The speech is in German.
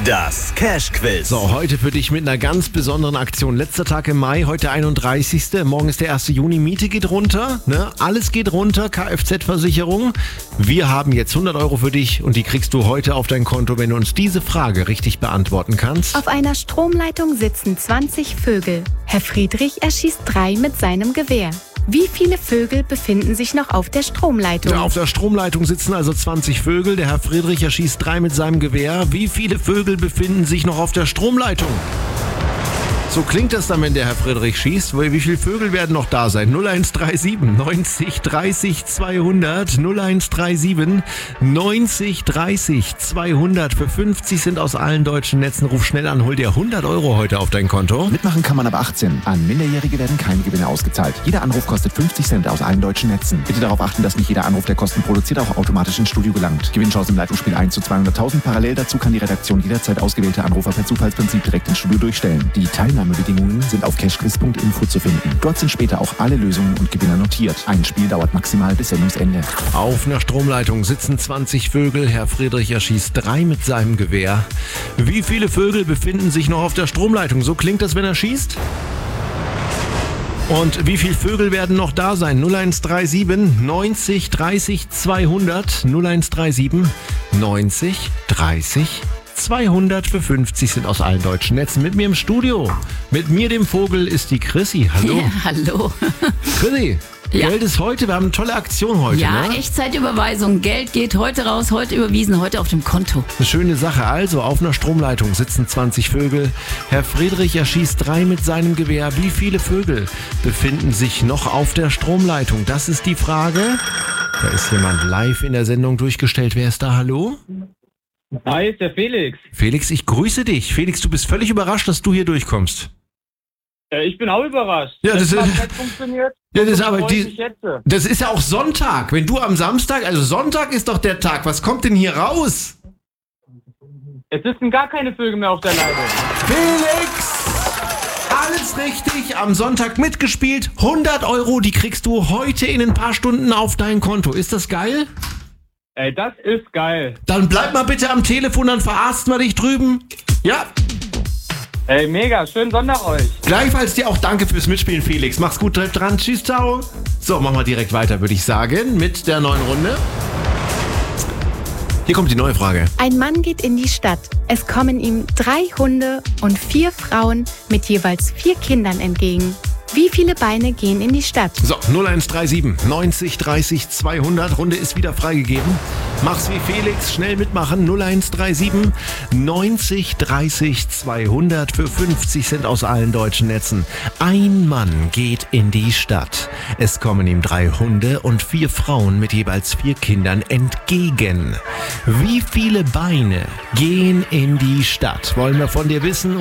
Das Cash-Quiz. So, heute für dich mit einer ganz besonderen Aktion. Letzter Tag im Mai, heute 31. Morgen ist der 1. Juni. Miete geht runter, ne? Alles geht runter, Kfz-Versicherung. Wir haben jetzt 100 Euro für dich und die kriegst du heute auf dein Konto, wenn du uns diese Frage richtig beantworten kannst. Auf einer Stromleitung sitzen 20 Vögel. Herr Friedrich erschießt 3 mit seinem Gewehr. Wie viele Vögel befinden sich noch auf der Stromleitung? Ja, auf der Stromleitung sitzen also 20 Vögel. Der Herr Friedrich erschießt 3 mit seinem Gewehr. Wie viele Vögel befinden sich noch auf der Stromleitung? So klingt das dann, wenn der Herr Friedrich schießt. Wie viele Vögel werden noch da sein? 0137 90 30 200. 0137 90 30 200. Für 50 sind aus allen deutschen Netzen. Ruf schnell an, hol dir 100 Euro heute auf dein Konto. Mitmachen kann man ab 18. An Minderjährige werden keine Gewinne ausgezahlt. Jeder Anruf kostet 50 Cent aus allen deutschen Netzen. Bitte darauf achten, dass nicht jeder Anruf, der Kosten produziert, auch automatisch ins Studio gelangt. Gewinnchance im Leitungsspiel 1 zu 200.000. Parallel dazu kann die Redaktion jederzeit ausgewählte Anrufer per Zufallsprinzip direkt ins Studio durchstellen. Die Teilnahmebedingungen sind auf cashquiz.info zu finden. Dort sind später auch alle Lösungen und Gewinner notiert. Ein Spiel dauert maximal bis Sendungsende. Auf einer Stromleitung sitzen 20 Vögel. Herr Friedrich erschießt 3 mit seinem Gewehr. Wie viele Vögel befinden sich noch auf der Stromleitung? So klingt das, wenn er schießt. Und wie viele Vögel werden noch da sein? 0137 90 30 200. 0137 90 30 200 für 50 sind aus allen deutschen Netzen. Mit mir im Studio, mit mir dem Vogel, ist die Chrissy. Hallo. Ja, hallo. Chrissy, Ja. Geld ist heute, wir haben eine tolle Aktion heute. Ja, ne? Echtzeitüberweisung. Geld geht heute raus, heute überwiesen, heute auf dem Konto. Eine schöne Sache. Also, auf einer Stromleitung sitzen 20 Vögel. Herr Friedrich erschießt 3 mit seinem Gewehr. Wie viele Vögel befinden sich noch auf der Stromleitung? Das ist die Frage. Da ist jemand live in der Sendung durchgestellt. Wer ist da? Hallo? Hi, ist der Felix. Felix, ich grüße dich. Felix, du bist völlig überrascht, dass du hier durchkommst. Ich bin auch überrascht. Ja, das ist- hat funktioniert. Ja, das ist Und aber freut die- mich jetzt. Das ist ja auch Sonntag. Wenn du am Samstag, also Sonntag ist doch der Tag. Was kommt denn hier raus? Es sitzen gar keine Vögel mehr auf der Leitung. Felix! Alles richtig, am Sonntag mitgespielt. 100 Euro, die kriegst du heute in ein paar Stunden auf dein Konto. Ist das geil? Ey, das ist geil. Dann bleib mal bitte am Telefon, dann verarzten wir dich drüben. Ja, Ey, mega. Schönen Sonntag euch. gleichfalls dir auch danke fürs Mitspielen, Felix. Mach's gut, bleib dran. Tschüss, ciao. So, machen wir direkt weiter, würde ich sagen, mit der neuen Runde. Hier kommt die neue Frage. Ein Mann geht in die Stadt. Es kommen ihm 3 Hunde und 4 Frauen mit jeweils 4 Kindern entgegen. Wie viele Beine gehen in die Stadt? So, 0137 90 30 200. Runde ist wieder freigegeben. Mach's wie Felix, schnell mitmachen. 0137 90 30 200 für 50 Cent aus allen deutschen Netzen. Ein Mann geht in die Stadt. Es kommen ihm 3 Hunde und 4 Frauen mit jeweils 4 Kindern entgegen. Wie viele Beine gehen in die Stadt? Wollen wir von dir wissen.